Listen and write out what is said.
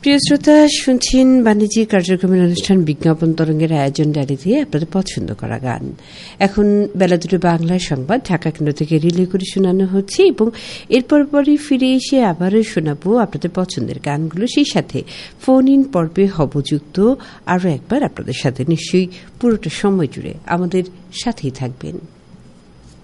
প্রিয় শ্রোতা, শুনছেন বাণিজ্যিক কার্যক্রমের অনুষ্ঠান বিজ্ঞাপন তরঙ্গের আয়োজন ডালি দিয়ে আপনাদের পছন্দ করা গান। এখন বেলা দুটো বাংলার সংবাদ ঢাকা কেন্দ্র থেকে রিলে করে শোনানো হচ্ছে এবং এরপর পরই ফিরে এসে আবারও শোনাবো আপনাদের পছন্দের গানগুলো। সেই সাথে ফোন ইন পর্বে হবযুক্ত আরও একবার আপনাদের সাথে। নিশ্চয়ই পুরোটা সময় জুড়ে আমাদের সাথেই থাকবেন।